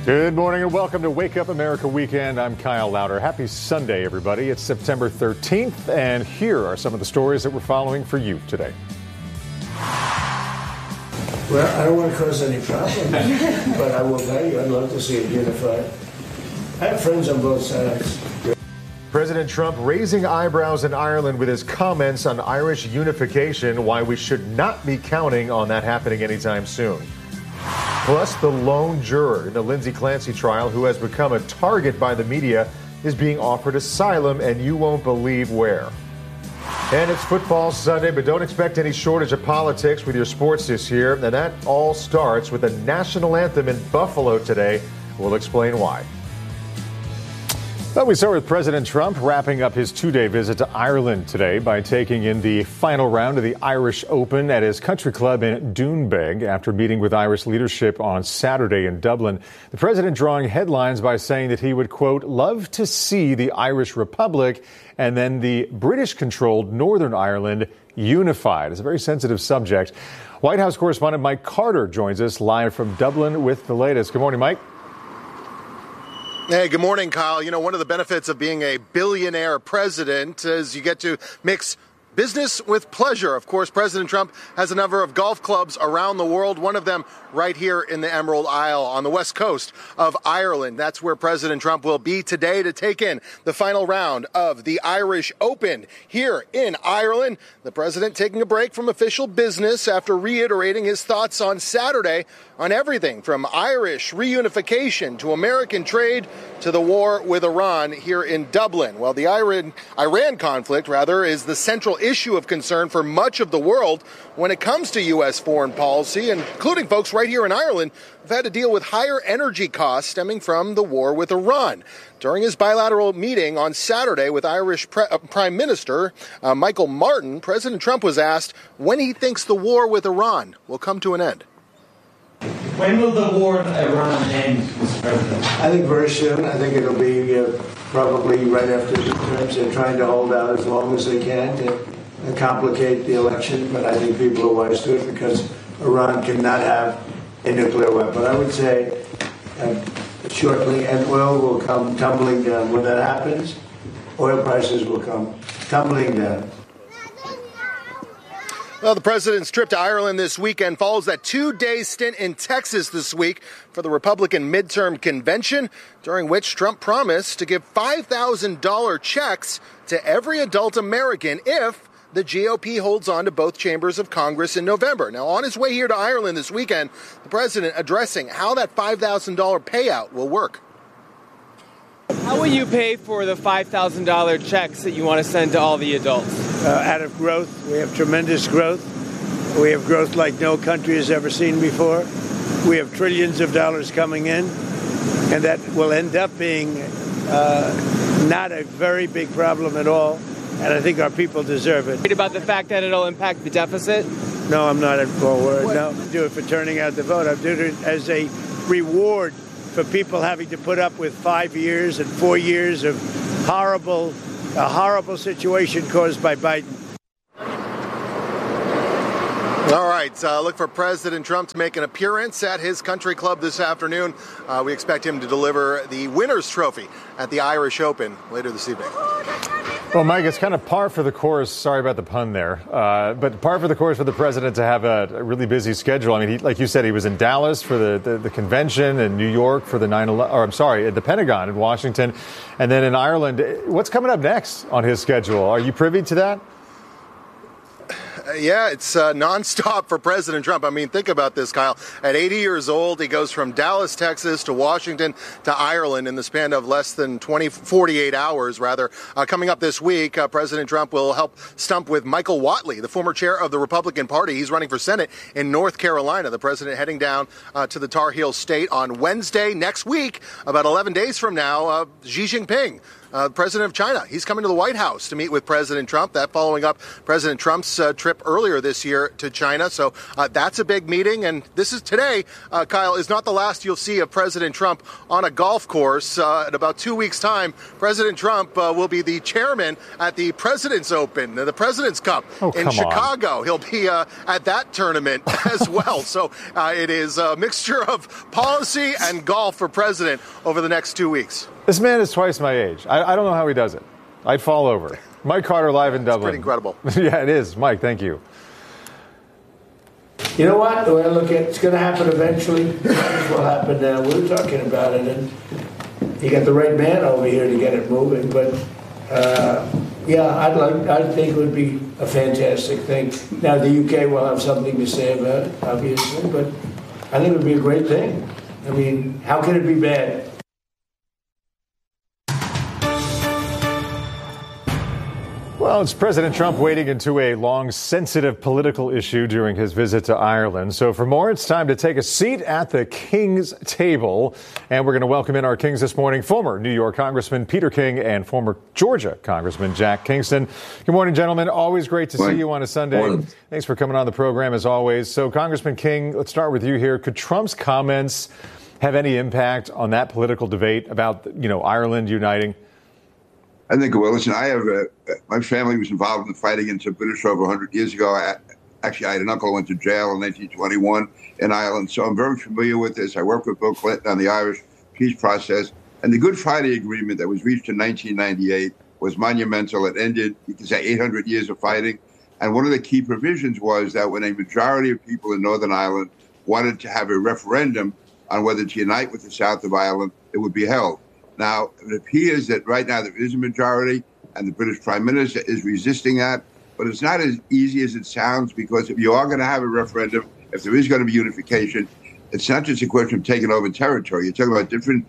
Good morning and welcome to Wake Up America Weekend. I'm Kyle Louder. Happy Sunday, everybody. It's September 13th, and here are some of the stories that we're following for you today. Well, I don't want to cause any problem, but I will tell you, I'd love to see it unified. I have friends on both sides. President Trump raising eyebrows in Ireland with his comments on Irish unification, why we should not be counting on that happening anytime soon. Plus, the lone juror in the Lindsay Clancy trial who has become a target by the media is being offered asylum, and you won't believe where. And it's football Sunday, but don't expect any shortage of politics with your sports this year. And that all starts with the national anthem in Buffalo today. We'll explain why. Well, we start with President Trump wrapping up his two-day visit to Ireland today by taking in the final round of the Irish Open at his country club in Doonbeg after meeting with Irish leadership on Saturday in Dublin. The president drawing headlines by saying that he would, quote, love to see the Irish Republic and then the British-controlled Northern Ireland unified. It's a very sensitive subject. White House correspondent Mike Carter joins us live from Dublin with the latest. Good morning, Mike. Hey, good morning, Kyle. You know, one of the benefits of being a billionaire president is you get to mix business with pleasure. Of course, President Trump has a number of golf clubs around the world, one of them right here in the Emerald Isle on the west coast of Ireland. That's where President Trump will be today to take in the final round of the Irish Open here in Ireland. The president taking a break from official business after reiterating his thoughts on Saturday on everything from Irish reunification to American trade to the war with Iran here in Dublin. Well, the Iran conflict, is the central issue of concern for much of the world when it comes to U.S. foreign policy, including folks right here in Ireland who've had to deal with higher energy costs stemming from the war with Iran. During his bilateral meeting on Saturday with Irish Prime Minister Michael Martin, President Trump was asked when he thinks the war with Iran will come to an end. When will the war with Iran end, Mr. President? I think very soon. I think it'll be probably right after the terms. They're trying to hold out as long as they can to complicate the election, but I think people are wise to it because Iran cannot have a nuclear weapon. I would say shortly, and oil will come tumbling down. When that happens, oil prices will come tumbling down. Well, the president's trip to Ireland this weekend follows that two-day stint in Texas this week for the Republican midterm convention, during which Trump promised to give $5,000 checks to every adult American if the GOP holds on to both chambers of Congress in November. Now, on his way here to Ireland this weekend, the president addressing how that $5,000 payout will work. How will you pay for the $5,000 checks that you want to send to all the adults? Out of growth. We have tremendous growth. We have growth like no country has ever seen before. We have trillions of dollars coming in, and that will end up being not a very big problem at all, and I think our people deserve it. About the fact that it'll impact the deficit? No, I'm not at forward. No, I do it for turning out the vote. I do it as a reward for people having to put up with 5 years and 4 years of a horrible situation caused by Biden. All right, look for President Trump to make an appearance at his country club this afternoon. We expect him to deliver the winner's trophy at the Irish Open later this evening. Well, Mike, it's kind of par for the course. Sorry about the pun there. But par for the course for the president to have a really busy schedule. I mean, like you said, he was in Dallas for the convention, in New York for the at the Pentagon in Washington, and then in Ireland. What's coming up next on his schedule? Are you privy to that? Yeah, it's nonstop for President Trump. I mean, think about this, Kyle. At 80 years old, he goes from Dallas, Texas to Washington to Ireland in the span of less than 48 hours, rather. Coming up this week, President Trump will help stump with Michael Whatley, the former chair of the Republican Party. He's running for Senate in North Carolina. The president heading down to the Tar Heel State on Wednesday next week. About 11 days from now, Xi Jinping the president of China. He's coming to the White House to meet with President Trump. That following up President Trump's trip earlier this year to China. So that's a big meeting. And this is today, Kyle, is not the last you'll see of President Trump on a golf course. In about 2 weeks' time, President Trump will be the chairman at the President's Open, the President's Cup in Chicago. He'll be at that tournament as well. So it is a mixture of policy and golf for president over the next 2 weeks. This man is twice my age. I don't know how he does it. I'd fall over. Mike Carter live in Dublin. It's pretty incredible. Yeah, it is. Mike, thank you. You know what? The way I look at it, it's going to happen eventually. This will happen now. We're talking about it, and you got the right man over here to get it moving. But I think it would be a fantastic thing. Now the UK will have something to say about it, obviously, but I think it would be a great thing. I mean, how can it be bad? Well, it's President Trump wading into a long, sensitive political issue during his visit to Ireland. So for more, it's time to take a seat at the King's table. And we're going to welcome in our Kings this morning, former New York Congressman Peter King and former Georgia Congressman Jack Kingston. Good morning, gentlemen. Always great to see you on a Sunday. Morning. Thanks for coming on the program, as always. So, Congressman King, let's start with you here. Could Trump's comments have any impact on that political debate about, Ireland uniting? I think it will. Listen, my family was involved in the fight against the British over 100 years ago. I had an uncle who went to jail in 1921 in Ireland, so I'm very familiar with this. I worked with Bill Clinton on the Irish peace process, and the Good Friday Agreement that was reached in 1998 was monumental. It ended, you can say, 800 years of fighting, and one of the key provisions was that when a majority of people in Northern Ireland wanted to have a referendum on whether to unite with the south of Ireland, it would be held. Now, it appears that right now there is a majority, and the British Prime Minister is resisting that. But it's not as easy as it sounds, because if you are going to have a referendum, if there is going to be unification, it's not just a question of taking over territory. You're talking about different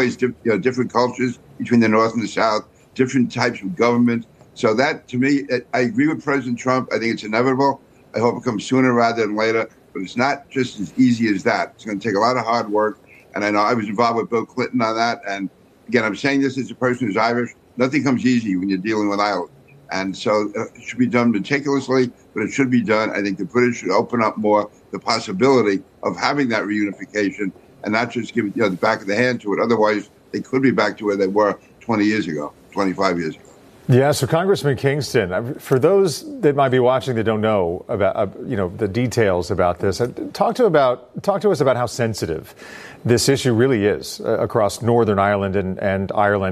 cultures between the North and the South, different types of government. So that, to me, I agree with President Trump. I think it's inevitable. I hope it comes sooner rather than later. But it's not just as easy as that. It's going to take a lot of hard work. And I know I was involved with Bill Clinton on that. And again, I'm saying this as a person who's Irish. Nothing comes easy when you're dealing with Ireland. And so it should be done meticulously, but it should be done. I think the British should open up more the possibility of having that reunification and not just give the back of the hand to it. Otherwise, they could be back to where they were 20 years ago, 25 years ago. Yeah, so Congressman Kingston, for those that might be watching that don't know about the details about this, talk to us about how sensitive this issue really is across Northern Ireland and Ireland,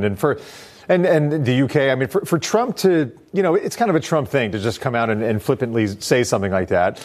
and the UK. I mean, for Trump to, it's kind of a Trump thing to just come out and flippantly say something like that.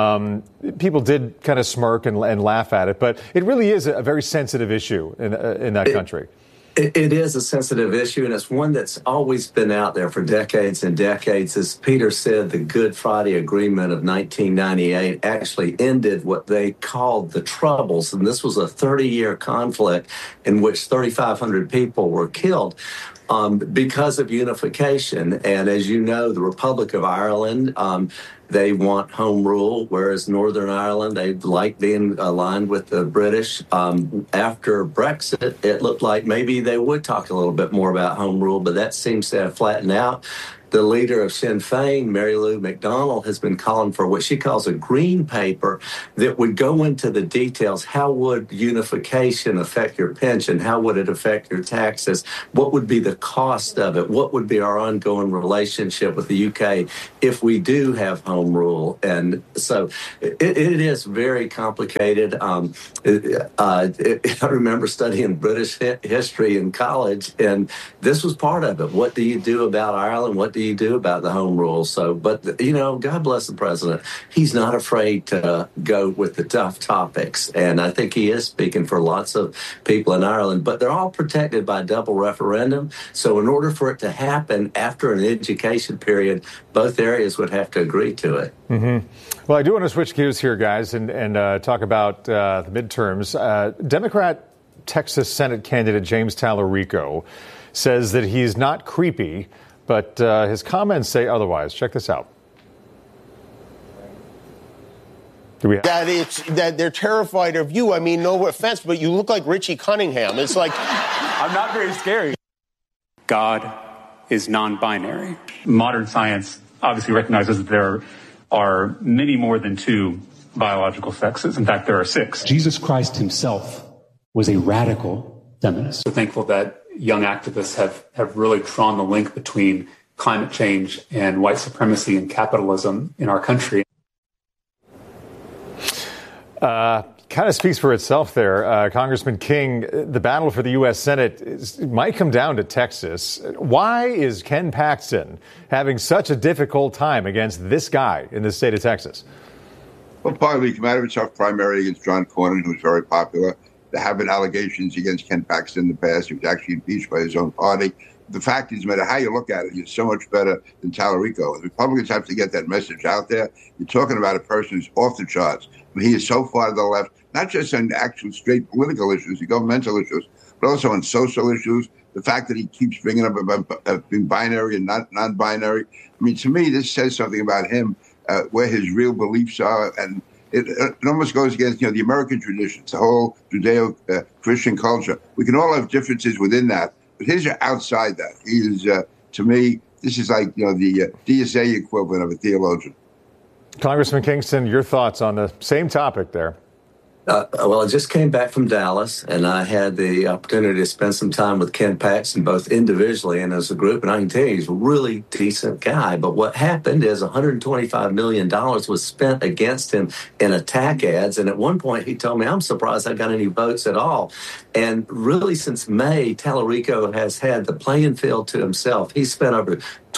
People did kind of smirk and laugh at it, but it really is a very sensitive issue in that country. It is a sensitive issue, and it's one that's always been out there for decades and decades. As Peter said, the Good Friday Agreement of 1998 actually ended what they called the Troubles, and this was a 30-year conflict in which 3,500 people were killed because of unification. And as you know, the Republic of Ireland, they want home rule, whereas Northern Ireland, they like being aligned with the British. After Brexit, it looked like maybe they would talk a little bit more about home rule, but that seems to have flattened out. The leader of Sinn Féin, Mary Lou McDonald, has been calling for what she calls a green paper that would go into the details. How would unification affect your pension? How would it affect your taxes? What would be the cost of it? What would be our ongoing relationship with the UK if we do have home rule? And so it is very complicated. I remember studying British history in college, and this was part of it. What do you do about Ireland? What do you do about the home rule? So, but, God bless the president. He's not afraid to go with the tough topics. And I think he is speaking for lots of people in Ireland, but they're all protected by double referendum. So in order for it to happen after an education period, both areas would have to agree to it. Mm-hmm. Well, I do want to switch gears here, guys, and talk about the midterms. Democrat Texas Senate candidate James Talarico says that he's not creepy, but his comments say otherwise. Check this out. That they're terrified of you. I mean, no offense, but you look like Richie Cunningham. It's like... I'm not very scary. God is non-binary. Modern science obviously recognizes that there are many more than two biological sexes. In fact, there are 6. Jesus Christ himself was a radical feminist. So thankful that young activists have really drawn the link between climate change and white supremacy and capitalism in our country. Kind of speaks for itself there. Congressman King, the battle for the U.S. Senate might come down to Texas. Why is Ken Paxton having such a difficult time against this guy in the state of Texas? Well, partly he came out of a tough primary against John Cornyn, who was very popular. There have been allegations against Ken Paxton in the past. He was actually impeached by his own party. The fact is, no matter how you look at it, he's so much better than Tallarico. The Republicans have to get that message out there. You're talking about a person who's off the charts. I mean, he is so far to the left, not just on actual straight political issues, the governmental issues, but also on social issues. The fact that he keeps bringing up about being binary and not non-binary. I mean, to me, this says something about him, where his real beliefs are. And it almost goes against, the American traditions, the whole Judeo-Christian culture. We can all have differences within that, but his are outside that. He is, to me, this is like, the DSA equivalent of a theologian. Congressman Kingston, your thoughts on the same topic there? Well, I just came back from Dallas, and I had the opportunity to spend some time with Ken Paxton, both individually and as a group. And I can tell you, he's a really decent guy. But what happened is $125 million was spent against him in attack ads. And at one point, he told me, I'm surprised I got any votes at all. And really, since May, Tallarico has had the playing field to himself. He spent over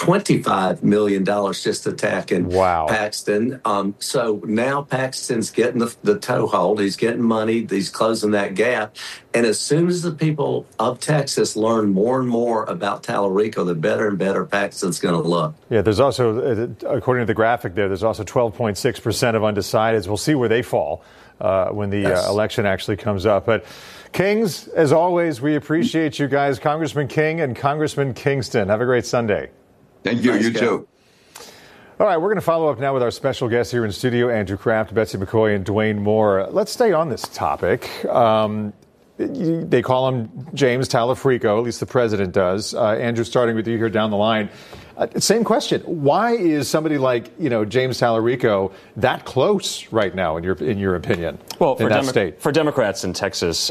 $25 million just attacking Paxton. So now Paxton's getting the toehold. He's getting money. He's closing that gap. And as soon as the people of Texas learn more and more about Tallarico, the better and better Paxton's going to look. Yeah, there's also, according to the graphic there's also 12.6% of undecideds. We'll see where they fall when the election actually comes up. But Kings, as always, we appreciate you guys. Congressman King and Congressman Kingston. Have a great Sunday. Thank you. You too. All right, we're going to follow up now with our special guests here in studio, Andrew Kraft, Betsy McCoy, and Dwayne Moore. Let's stay on this topic. They call him James Tallarico, at least the president does. Andrew, starting with you here down the line. Same question. Why is somebody like, James Tallarico that close right now, in your opinion, well, in that state? For Democrats in Texas,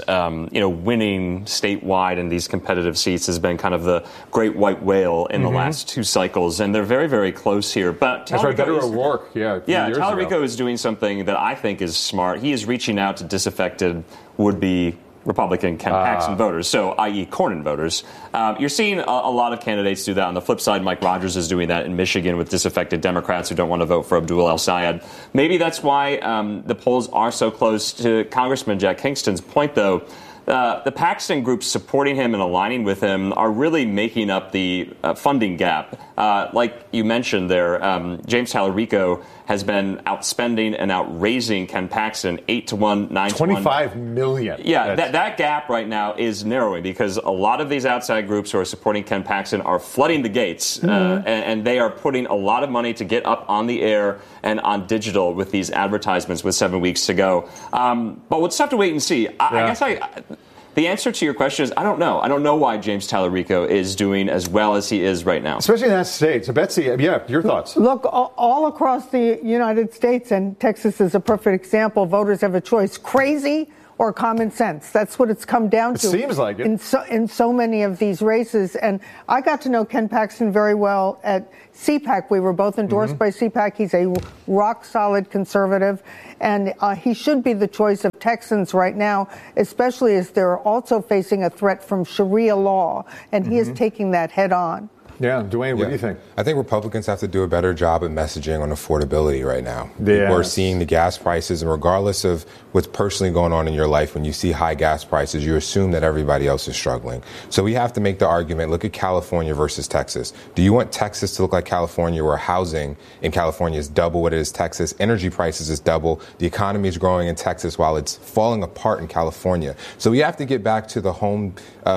winning statewide in these competitive seats has been kind of the great white whale in the last 2 cycles, and they're very, very close here. But that's right, Beto O'Rourke, Tallarico is doing something that I think is smart. He is reaching out to disaffected would-be Republican Ken Paxton voters, so i.e. Cornyn voters. You're seeing a lot of candidates do that. On the flip side, Mike Rogers is doing that in Michigan with disaffected Democrats who don't want to vote for Abdul El-Sayed. Maybe that's why the polls are so close. To Congressman Jack Kingston's point, though, the Paxton groups supporting him and aligning with him are really making up the funding gap. Like you mentioned there, James Tallarico has been outspending and outraising Ken Paxton 8-1, 9-1. $25 million. Yeah, that gap right now is narrowing because a lot of these outside groups who are supporting Ken Paxton are flooding the gates, and they are putting a lot of money to get up on the air and on digital with these advertisements with 7 weeks to go. But we'll just have to wait and see. I guess the answer to your question is I don't know. I don't know why James Tallarico is doing as well as he is right now. Especially in that state. So, Betsy, your thoughts. Look, all across the United States, and Texas is a perfect example, voters have a choice, crazy or common sense. That's what it's come down to. It seems like it. In so many of these races. And I got to know Ken Paxton very well at CPAC. We were both endorsed by CPAC. He's a rock-solid conservative, and he should be the choice of Texans right now, especially as they're also facing a threat from Sharia law, and he is taking that head on. Yeah, Dwayne, what do you think? I think Republicans have to do a better job at messaging on affordability right now. Yeah. We're seeing the gas prices, and regardless of what's personally going on in your life, when you see high gas prices, you assume that everybody else is struggling. So we have to make the argument, look at California versus Texas. Do you want Texas to look like California, where housing in California is double what it is Texas, energy prices is double, the economy is growing in Texas while it's falling apart in California? So we have to get back to the home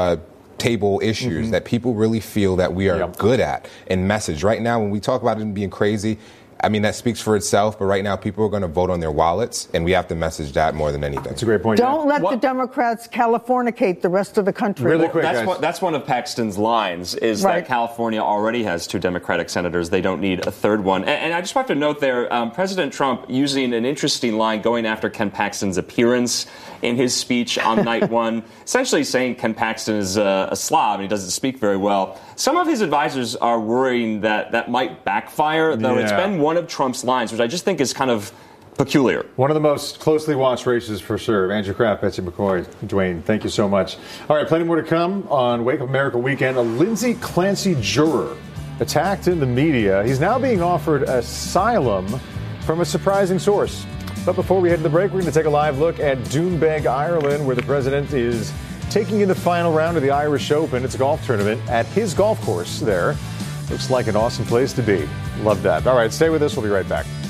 table issues that people really feel that we are good at and message. Right now, when we talk about it being crazy, I mean, that speaks for itself, but right now people are going to vote on their wallets, and we have to message that more than anything. That's a great point. Don't let the Democrats Californicate the rest of the country. Really quick, that's one of Paxton's lines, is that California already has 2 Democratic senators. They don't need a third one. And I just want to note there, President Trump using an interesting line going after Ken Paxton's appearance in his speech on night one, essentially saying Ken Paxton is a slob and he doesn't speak very well. Some of his advisors are worrying that might backfire, though it's been one of Trump's lines, which I just think is kind of peculiar. One of the most closely watched races for sure. Andrew Kraft, Betsy McCoy, Dwayne, thank you so much. All right, plenty more to come on Wake Up America weekend. A Lindsay Clancy juror attacked in the media. He's now being offered asylum from a surprising source. But before we head to the break, we're going to take a live look at Doonbeg, Ireland, where the president is taking in the final round of the Irish Open. It's a golf tournament at his golf course there. Looks like an awesome place to be. Love that. All right, stay with us. We'll be right back.